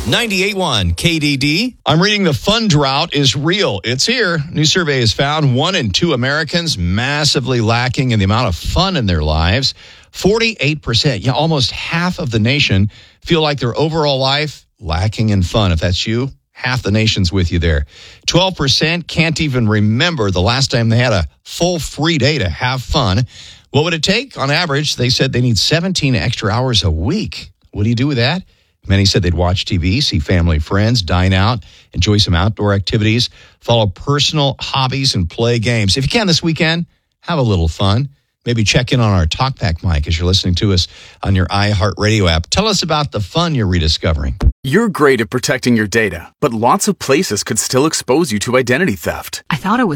98.1 KDD. I'm reading the fun drought is real. It's here. New survey has found 1 in 2 Americans massively lacking in the amount of fun in their lives. 48%, almost half of the nation feel like their overall life lacking in fun. If that's you, half the nation's with you there. 12% can't even remember the last time they had a full free day to have fun. What would it take? On average, they said they need 17 extra hours a week. What do you do with that? Many said they'd watch TV, see family, friends, dine out, enjoy some outdoor activities, follow personal hobbies, and play games. If you can this weekend, have a little fun. Maybe check in on our TalkBack mic as you're listening to us on your iHeartRadio app. Tell us about the fun you're rediscovering. You're great at protecting your data, but lots of places could still expose you to identity theft. I thought it was